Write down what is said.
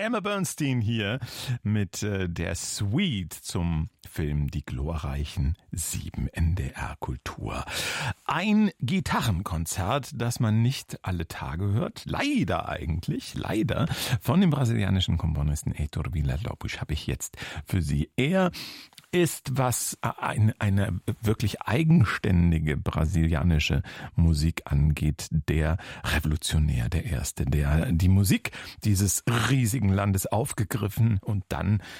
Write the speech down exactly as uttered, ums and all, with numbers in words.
Emma Bernstein hier mit äh, der Suite zum Film Die glorreichen Sieben, N D R Kultur. Ein Gitarrenkonzert, das man nicht alle Tage hört, leider eigentlich, leider, von dem brasilianischen Komponisten Heitor Villa-Lobos habe ich jetzt für Sie. Er ist, was eine, eine wirklich eigenständige brasilianische Musik angeht, der Revolutionär, der Erste, der die Musik dieses riesigen Landes aufgegriffen und dann